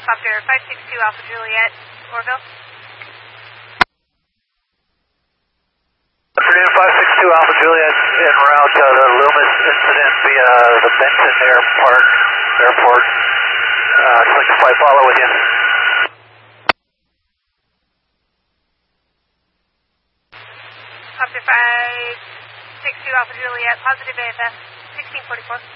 Copter 562 Alpha Juliet, Orville. Afternoon, 562 Alpha Juliet, en route to the Loomis incident via the Benton Airport. I'd like to flight follow with you. Copter 562 Alpha Juliet, positive AFS, 1644.